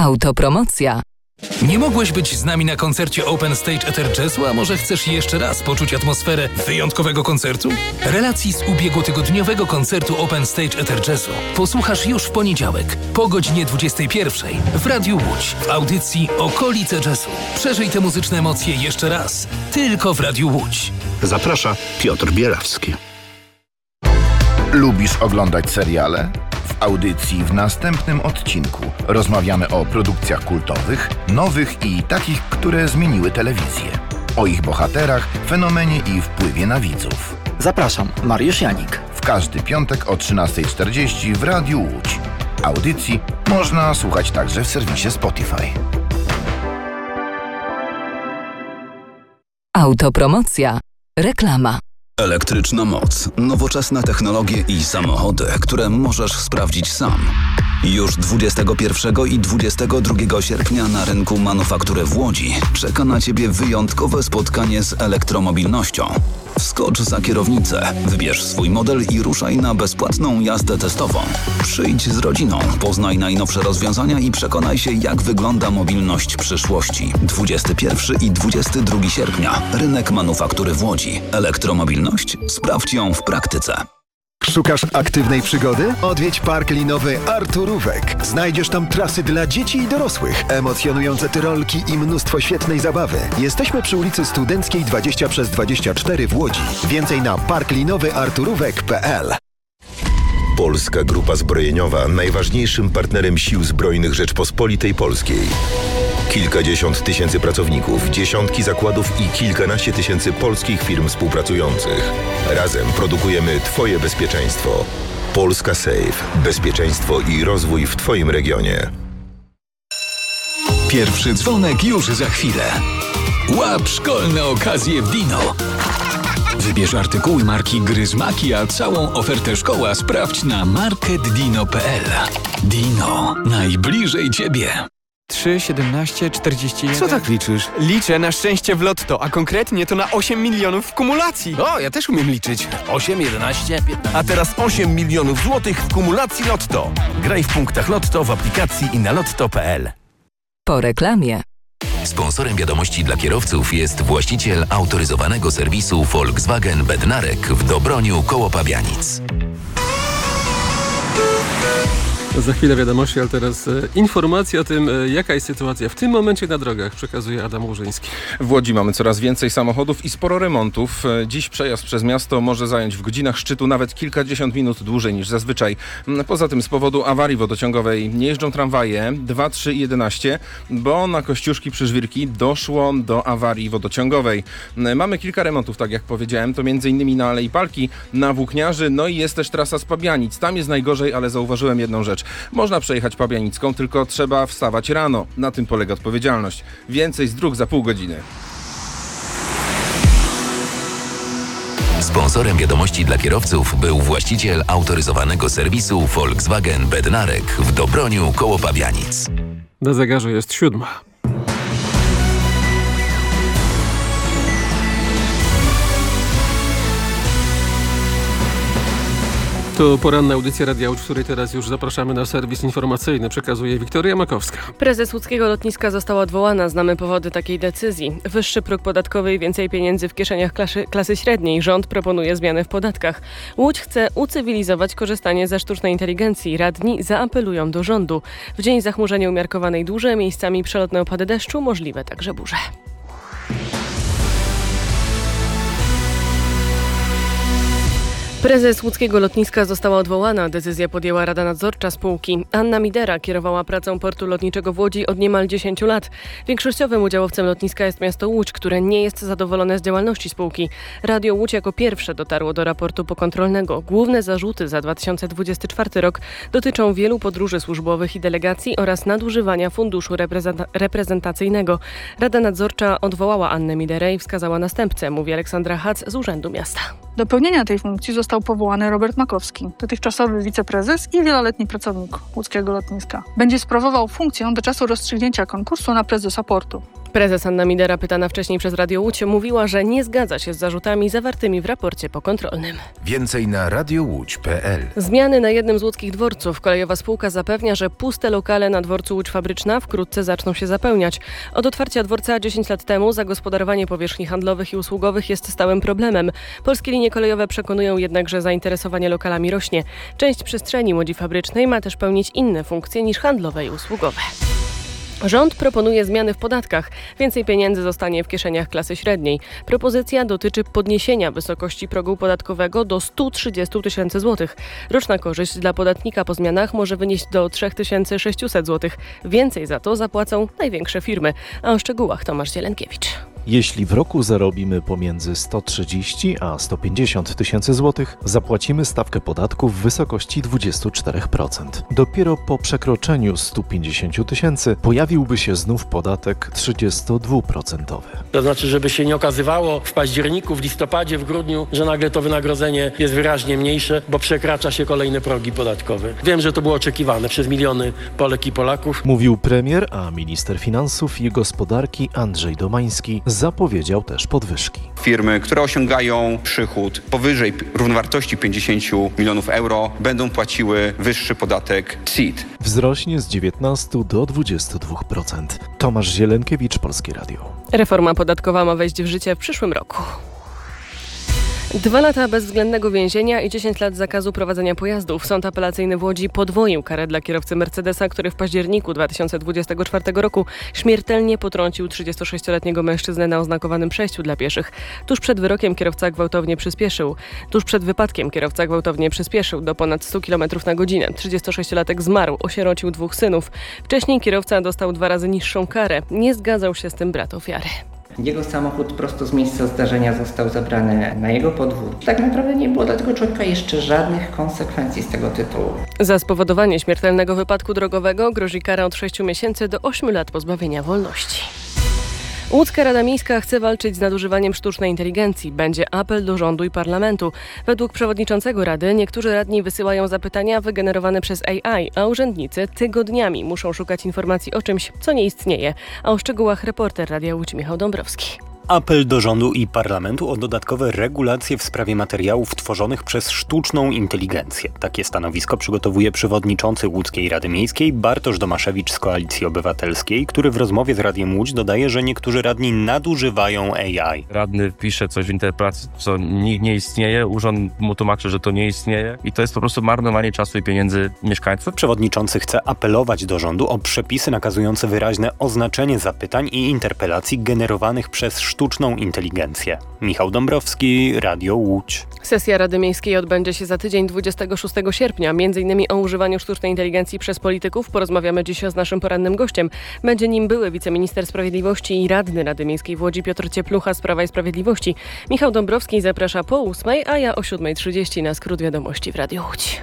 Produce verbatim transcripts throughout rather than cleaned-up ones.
Autopromocja. Nie mogłeś być z nami na koncercie Open Stage Ether Jazzu, a może chcesz jeszcze raz poczuć atmosferę wyjątkowego koncertu? Relacji z ubiegłotygodniowego koncertu Open Stage Ether Jazzu posłuchasz już w poniedziałek po godzinie dwudziestej pierwszej w Radiu Łódź w audycji Okolice Jazzu. Przeżyj te muzyczne emocje jeszcze raz, tylko w Radiu Łódź. Zaprasza Piotr Bielawski. Lubisz oglądać seriale? W audycji w następnym odcinku rozmawiamy o produkcjach kultowych, nowych i takich, które zmieniły telewizję. O ich bohaterach, fenomenie i wpływie na widzów. Zapraszam, Mariusz Janik. W każdy piątek o trzynastej czterdzieści w Radiu Łódź. Audycji można słuchać także w serwisie Spotify. Autopromocja. Reklama. Elektryczna moc, nowoczesne technologie i samochody, które możesz sprawdzić sam. Już dwudziestego pierwszego i dwudziestego drugiego sierpnia na rynku Manufaktury w Łodzi czeka na Ciebie wyjątkowe spotkanie z elektromobilnością. Wskocz za kierownicę, wybierz swój model i ruszaj na bezpłatną jazdę testową. Przyjdź z rodziną, poznaj najnowsze rozwiązania i przekonaj się, jak wygląda mobilność przyszłości. dwudziestego pierwszego i dwudziestego drugiego sierpnia. Rynek Manufaktury w Łodzi. Elektromobilność? Sprawdź ją w praktyce. Szukasz aktywnej przygody? Odwiedź park linowy Arturówek. Znajdziesz tam trasy dla dzieci i dorosłych, emocjonujące tyrolki i mnóstwo świetnej zabawy. Jesteśmy przy ulicy Studenckiej dwadzieścia przez dwadzieścia cztery w Łodzi. Więcej na park linowy arturówek kropka p l. Polska Grupa Zbrojeniowa, najważniejszym partnerem Sił Zbrojnych Rzeczpospolitej Polskiej. Kilkadziesiąt tysięcy pracowników, dziesiątki zakładów i kilkanaście tysięcy polskich firm współpracujących. Razem produkujemy Twoje bezpieczeństwo. Polska Safe. Bezpieczeństwo i rozwój w Twoim regionie. Pierwszy dzwonek już za chwilę. Łap szkolne okazje w Dino. Wybierz artykuły marki Gryzmaki, a całą ofertę szkoła sprawdź na market dino kropka p l. Dino. Najbliżej Ciebie. trzy, siedemnaście, czterdzieści jeden. Co tak liczysz? Liczę na szczęście w lotto, a konkretnie to na osiem milionów w kumulacji. O, ja też umiem liczyć. osiem, jedenaście, piętnaście. A teraz osiem milionów złotych w kumulacji Lotto. Graj w punktach Lotto, w aplikacji i na lotto kropka p l. Po reklamie. Sponsorem wiadomości dla kierowców jest właściciel autoryzowanego serwisu Volkswagen Bednarek w Dobroniu koło Pabianic. Za chwilę wiadomości, ale teraz e, informacja o tym, e, jaka jest sytuacja w tym momencie na drogach. Przekazuje Adam Łużyński. W Łodzi mamy coraz więcej samochodów i sporo remontów. E, dziś przejazd przez miasto może zająć w godzinach szczytu nawet kilkadziesiąt minut dłużej niż zazwyczaj. Poza tym z powodu awarii wodociągowej nie jeżdżą tramwaje dwa, trzy i jedenaście, bo na Kościuszki przy Żwirki doszło do awarii wodociągowej. E, mamy kilka remontów, tak jak powiedziałem, to m.in. na Alei Palki, na Włókniarzy, no i jest też trasa z Pabianic. Tam jest najgorzej, ale zauważyłem jedną rzecz. Można przejechać Pabianicką, tylko trzeba wstawać rano. Na tym polega odpowiedzialność. Więcej z dróg za pół godziny. Sponsorem wiadomości dla kierowców był właściciel autoryzowanego serwisu Volkswagen Bednarek w Dobroniu koło Pabianic. Na zegarze jest siódma. To poranna audycja Radia Łódź, w której teraz już zapraszamy na serwis informacyjny. Przekazuje Wiktoria Makowska. Prezes łódzkiego lotniska została odwołana. Znamy powody takiej decyzji. Wyższy próg podatkowy i więcej pieniędzy w kieszeniach klasy, klasy średniej. Rząd proponuje zmiany w podatkach. Łódź chce ucywilizować korzystanie ze sztucznej inteligencji. Radni zaapelują do rządu. W dzień zachmurzenia umiarkowanej duże, miejscami przelotne opady deszczu, możliwe także burze. Prezes łódzkiego lotniska została odwołana. Decyzję podjęła Rada Nadzorcza spółki. Anna Midera kierowała pracą portu lotniczego w Łodzi od niemal dziesięciu lat. Większościowym udziałowcem lotniska jest miasto Łódź, które nie jest zadowolone z działalności spółki. Radio Łódź jako pierwsze dotarło do raportu pokontrolnego. Główne zarzuty za dwa tysiące dwudziesty czwarty rok dotyczą wielu podróży służbowych i delegacji oraz nadużywania funduszu reprezenta- reprezentacyjnego. Rada Nadzorcza odwołała Annę Miderę i wskazała następcę, mówi Aleksandra Hac z Urzędu Miasta. Do pełnienia tej funkcji został powołany Robert Makowski, dotychczasowy wiceprezes i wieloletni pracownik łódzkiego lotniska. Będzie sprawował funkcję do czasu rozstrzygnięcia konkursu na prezesa portu. Prezes Anna Midera, pytana wcześniej przez Radio Łódź, mówiła, że nie zgadza się z zarzutami zawartymi w raporcie pokontrolnym. Więcej na radiołódź kropka pe el. Zmiany na jednym z łódzkich dworców. Kolejowa spółka zapewnia, że puste lokale na dworcu Łódź Fabryczna wkrótce zaczną się zapełniać. Od otwarcia dworca dziesięć lat temu zagospodarowanie powierzchni handlowych i usługowych jest stałym problemem. Polskie linie kolejowe przekonują jednak, że zainteresowanie lokalami rośnie. Część przestrzeni Łodzi Fabrycznej ma też pełnić inne funkcje niż handlowe i usługowe. Rząd proponuje zmiany w podatkach. Więcej pieniędzy zostanie w kieszeniach klasy średniej. Propozycja dotyczy podniesienia wysokości progu podatkowego do sto trzydzieści tysięcy złotych. Roczna korzyść dla podatnika po zmianach może wynieść do trzy tysiące sześćset złotych. Więcej za to zapłacą największe firmy. A o szczegółach Tomasz Zielonkiewicz. Jeśli w roku zarobimy pomiędzy sto trzydzieści a sto pięćdziesiąt tysięcy złotych, zapłacimy stawkę podatku w wysokości dwadzieścia cztery procent. Dopiero po przekroczeniu stu pięćdziesięciu tysięcy pojawiłby się znów podatek trzydziestodwuprocentowy. To znaczy, żeby się nie okazywało w październiku, w listopadzie, w grudniu, że nagle to wynagrodzenie jest wyraźnie mniejsze, bo przekracza się kolejne progi podatkowe. Wiem, że to było oczekiwane przez miliony Polek i Polaków. Mówił premier, a minister finansów i gospodarki Andrzej Domański zapowiedział też podwyżki. Firmy, które osiągają przychód powyżej równowartości pięćdziesiąt milionów euro, będą płaciły wyższy podatek C I T. Wzrośnie z dziewiętnastu do dwudziestu dwóch procent. Tomasz Zielonkiewicz, Polskie Radio. Reforma podatkowa ma wejść w życie w przyszłym roku. Dwa lata bezwzględnego więzienia i dziesięć lat zakazu prowadzenia pojazdów. Sąd apelacyjny w Łodzi podwoił karę dla kierowcy Mercedesa, który w październiku dwa tysiące dwudziestego czwartego roku śmiertelnie potrącił trzydziestosześcioletniego mężczyznę na oznakowanym przejściu dla pieszych. Tuż przed wyrokiem kierowca gwałtownie przyspieszył. Tuż przed wypadkiem kierowca gwałtownie przyspieszył do ponad stu kilometrów na godzinę. trzydziestosześciolatek zmarł, osierocił dwóch synów. Wcześniej kierowca dostał dwa razy niższą karę. Nie zgadzał się z tym brat ofiary. Jego samochód prosto z miejsca zdarzenia został zabrany na jego podwórku. Tak naprawdę nie było dla tego człowieka jeszcze żadnych konsekwencji z tego tytułu. Za spowodowanie śmiertelnego wypadku drogowego grozi kara od sześciu miesięcy do ośmiu lat pozbawienia wolności. Łódzka Rada Miejska chce walczyć z nadużywaniem sztucznej inteligencji. Będzie apel do rządu i parlamentu. Według przewodniczącego Rady niektórzy radni wysyłają zapytania wygenerowane przez A I, a urzędnicy tygodniami muszą szukać informacji o czymś, co nie istnieje. A o szczegółach reporter Radia Łódź Michał Dąbrowski. Apel do rządu i parlamentu o dodatkowe regulacje w sprawie materiałów tworzonych przez sztuczną inteligencję. Takie stanowisko przygotowuje przewodniczący Łódzkiej Rady Miejskiej Bartosz Domaszewicz z Koalicji Obywatelskiej, który w rozmowie z Radiem Łódź dodaje, że niektórzy radni nadużywają A I. Radny pisze coś w interpretacji, co nie, nie istnieje, urząd mu tłumaczy, że to nie istnieje i to jest po prostu marnowanie czasu i pieniędzy mieszkańców. Przewodniczący chce apelować do rządu o przepisy nakazujące wyraźne oznaczenie zapytań i interpelacji generowanych przez sztuczną inteligencję. Michał Dąbrowski, Radio Łódź. Sesja Rady Miejskiej odbędzie się za tydzień dwudziestego szóstego sierpnia. Między innymi o używaniu sztucznej inteligencji przez polityków porozmawiamy dziś z naszym porannym gościem. Będzie nim były wiceminister sprawiedliwości i radny Rady Miejskiej w Łodzi Piotr Cieplucha z Prawa i Sprawiedliwości. Michał Dąbrowski zaprasza po ósmej, a ja o siódmej trzydzieści na skrót wiadomości w Radiu Łódź.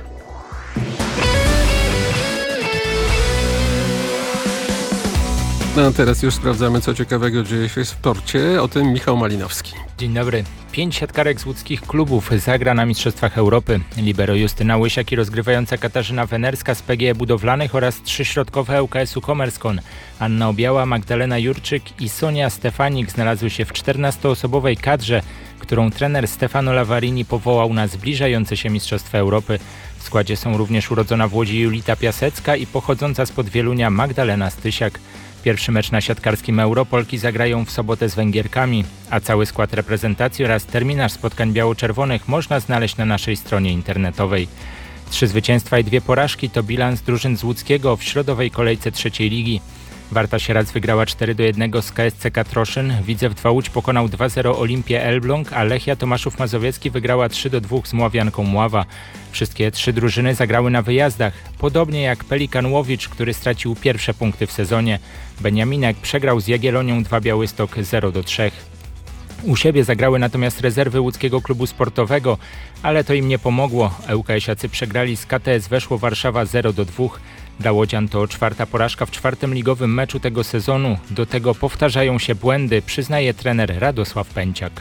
No a teraz już sprawdzamy, co ciekawego dzieje się w sporcie. O tym Michał Malinowski. Dzień dobry. Pięć siatkarek z łódzkich klubów zagra na Mistrzostwach Europy. Libero Justyna Łysiak i rozgrywająca Katarzyna Wenerska z P G E Budowlanych oraz trzy środkowe L K S-u Komerskon. Anna Obiała, Magdalena Jurczyk i Sonia Stefanik znalazły się w czternastoosobowej kadrze, którą trener Stefano Lavarini powołał na zbliżające się Mistrzostwa Europy. W składzie są również urodzona w Łodzi Julita Piasecka i pochodząca spod Wielunia Magdalena Stysiak. Pierwszy mecz na siatkarskim Euro Polki zagrają w sobotę z Węgierkami, a cały skład reprezentacji oraz terminarz spotkań biało-czerwonych można znaleźć na naszej stronie internetowej. Trzy zwycięstwa i dwie porażki to bilans drużyn z łódzkiego w środowej kolejce trzeciej ligi. Warta Sieradz wygrała cztery do jednego z K S C Katroszyn, Widzew dwa Łódź pokonał dwa zero Olimpię Elbląg, a Lechia Tomaszów Mazowiecki wygrała trzy do dwóch z Mławianką Mława. Wszystkie trzy drużyny zagrały na wyjazdach, podobnie jak Pelikan Łowicz, który stracił pierwsze punkty w sezonie. Beniaminek przegrał z Jagiellonią dwa Białystok zero do trzech. U siebie zagrały natomiast rezerwy łódzkiego klubu sportowego, ale to im nie pomogło. ŁKS-iacy przegrali z K T S Weszło Warszawa zero do dwóch. Dla łodzian to czwarta porażka w czwartym ligowym meczu tego sezonu. Do tego powtarzają się błędy, przyznaje trener Radosław Pęciak.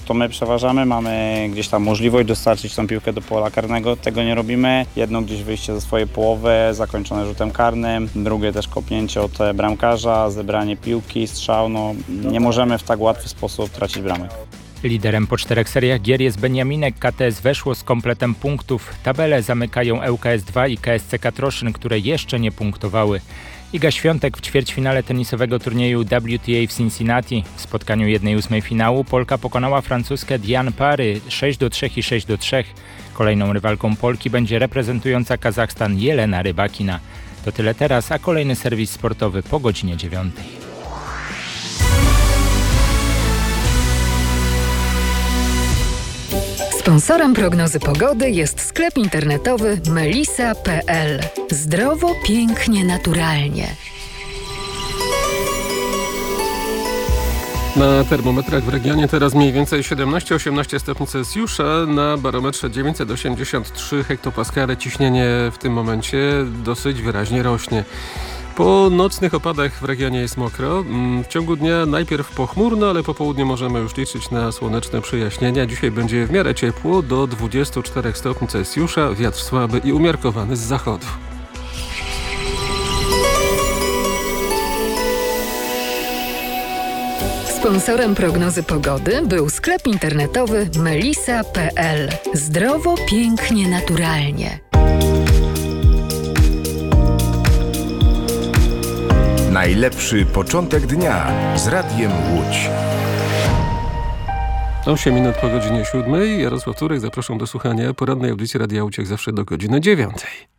to my przeważamy, mamy gdzieś tam możliwość dostarczyć tą piłkę do pola karnego, tego nie robimy. Jedno gdzieś wyjście ze swojej połowy, zakończone rzutem karnym, drugie też kopnięcie od bramkarza, zebranie piłki, strzał, no nie możemy w tak łatwy sposób tracić bramek. Liderem po czterech seriach gier jest Beniaminek. K T S weszło z kompletem punktów. Tabelę zamykają L K S dwa i K S C Katroszyn, które jeszcze nie punktowały. Iga Świątek w ćwierćfinale tenisowego turnieju W T A w Cincinnati. W spotkaniu jednej ósmej finału Polka pokonała francuskę Diane Parry sześć do trzech i sześć do trzech. Kolejną rywalką Polki będzie reprezentująca Kazachstan Jelena Rybakina. To tyle teraz, a kolejny serwis sportowy po godzinie dziewiątej. Sponsorem prognozy pogody jest sklep internetowy melisa kropka p l. Zdrowo, pięknie, naturalnie. Na termometrach w regionie teraz mniej więcej siedemnaście osiemnaście stopni Celsjusza, na barometrze dziewięćset osiemdziesiąt trzy hektopaskale. Ciśnienie w tym momencie dosyć wyraźnie rośnie. Po nocnych opadach w regionie jest mokro. W ciągu dnia najpierw pochmurno, ale po południu możemy już liczyć na słoneczne przejaśnienia. Dzisiaj będzie w miarę ciepło, do dwudziestu czterech stopni Celsjusza, wiatr słaby i umiarkowany z zachodu. Sponsorem prognozy pogody był sklep internetowy melisa kropka p l. Zdrowo, pięknie, naturalnie. Najlepszy początek dnia z Radiem Łódź. osiem minut po godzinie siódmej. Jarosław Turek, zapraszam do słuchania porannej audycji Radia Łódź jak zawsze do godziny dziewiątej.